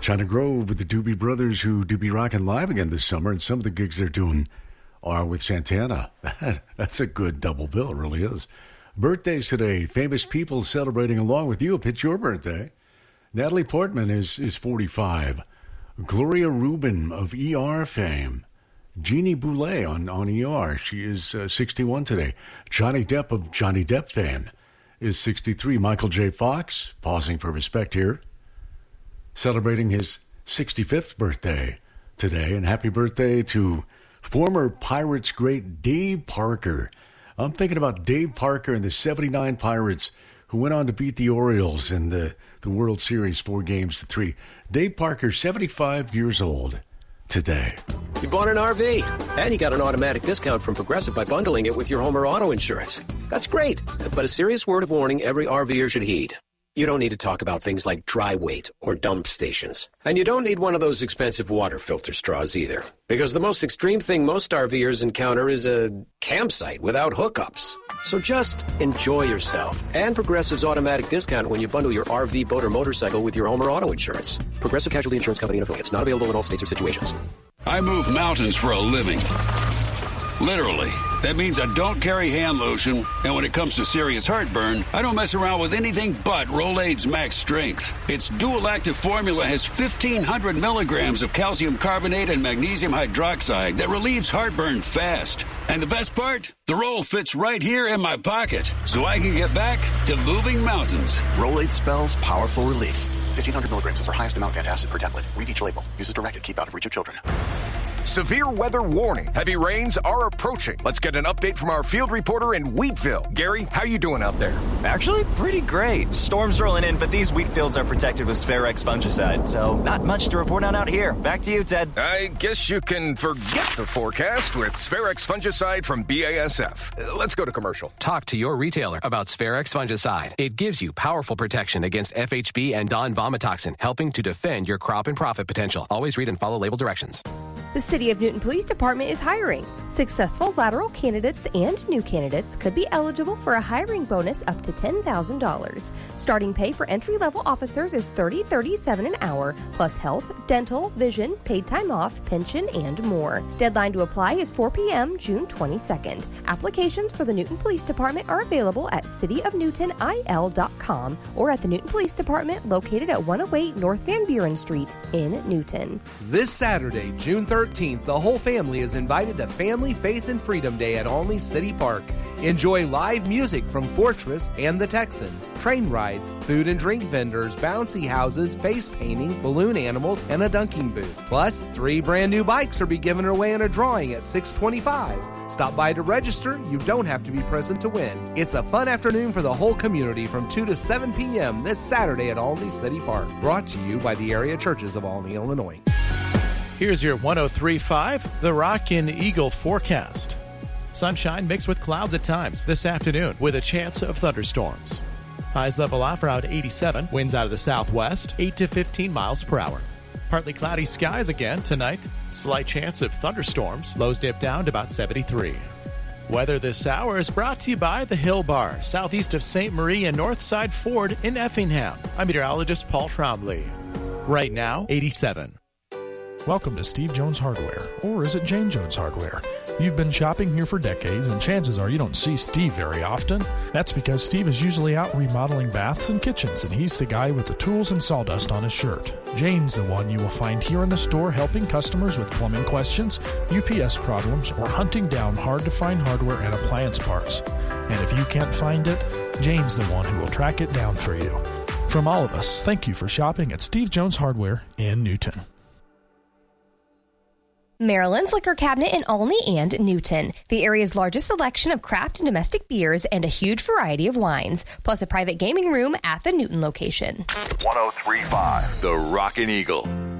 China Grove with the Doobie Brothers, who do be rocking live again this summer, and some of the gigs they're doing are with Santana. That's a good double bill, it really is. Birthdays today, famous people celebrating along with you if it's your birthday. Natalie Portman is 45. Gloria Rubin of ER fame. Jeannie Boulet on ER, she is 61 today. Johnny Depp of Johnny Depp fame is 63. Michael J. Fox, pausing for respect here, celebrating his 65th birthday today. And happy birthday to former Pirates great Dave Parker. I'm thinking about Dave Parker and the 79 Pirates who went on to beat the Orioles in the World Series 4-3. Dave Parker, 75 years old today. You bought an RV, and you got an automatic discount from Progressive by bundling it with your home or auto insurance. That's great, but a serious word of warning every RVer should heed. You don't need to talk about things like dry weight or dump stations. And you don't need one of those expensive water filter straws either. Because the most extreme thing most RVers encounter is a campsite without hookups. So just enjoy yourself. And Progressive's automatic discount when you bundle your RV, boat, or motorcycle with your home or auto insurance. Progressive Casualty Insurance Company and affiliates. Not available in all states or situations. I move mountains for a living. Literally. That means I don't carry hand lotion, and when it comes to serious heartburn, I don't mess around with anything but Rolaids Max Strength. Its dual-active formula has 1,500 milligrams of calcium carbonate and magnesium hydroxide that relieves heartburn fast. And the best part? The roll fits right here in my pocket, so I can get back to moving mountains. Rolaids spells powerful relief. 1,500 milligrams is our highest amount of antacid per tablet. Read each label. Use as directed. Keep out of reach of children. Severe weather warning. Heavy rains are approaching. Let's get an update from our field reporter in Wheatville. Gary, how you doing out there? Actually, pretty great. Storms rolling in, but these wheat fields are protected with Spharex fungicide, so not much to report on out here. Back to you, Ted. I guess you can forget the forecast with Spharex fungicide from BASF. Let's go to commercial. Talk to your retailer about Spharex fungicide. It gives you powerful protection against FHB and Don vomitoxin, helping to defend your crop and profit potential. Always read and follow label directions. The City of Newton Police Department is hiring. Successful lateral candidates and new candidates could be eligible for a hiring bonus up to $10,000. Starting pay for entry-level officers is $30.37 an hour, plus health, dental, vision, paid time off, pension, and more. Deadline to apply is 4 p.m. June 22nd. Applications for the Newton Police Department are available at cityofnewtonil.com or at the Newton Police Department located at 108 North Van Buren Street in Newton. This Saturday, June 13th, the whole family is invited to Family, Faith, and Freedom Day at Olney City Park. Enjoy live music from Fortress and the Texans, train rides, food and drink vendors, bouncy houses, face painting, balloon animals, and a dunking booth. Plus, 3 brand new bikes are be given away in a drawing at 6:25. Stop by to register. You don't have to be present to win. It's a fun afternoon for the whole community from 2 to 7 p.m. this Saturday at Olney City Park. Brought to you by the area churches of Olney, Illinois. Here's your 103.5 The Rockin' Eagle forecast. Sunshine mixed with clouds at times this afternoon with a chance of thunderstorms. Highs level off around 87, winds out of the southwest, 8 to 15 miles per hour. Partly cloudy skies again tonight, slight chance of thunderstorms, lows dip down to about 73. Weather this hour is brought to you by the Hill Bar, southeast of St. Marie and Northside Ford in Effingham. I'm meteorologist Paul Trombley. Right now, 87. Welcome to Steve Jones Hardware, or is it Jane Jones Hardware? You've been shopping here for decades, and chances are you don't see Steve very often. That's because Steve is usually out remodeling baths and kitchens, and he's the guy with the tools and sawdust on his shirt. Jane's the one you will find here in the store helping customers with plumbing questions, UPS problems, or hunting down hard-to-find hardware and appliance parts. And if you can't find it, Jane's the one who will track it down for you. From all of us, thank you for shopping at Steve Jones Hardware in Newton. Maryland's Liquor Cabinet in Olney and Newton. The area's largest selection of craft and domestic beers and a huge variety of wines, plus a private gaming room at the Newton location. 103.5 The Rockin' Eagle.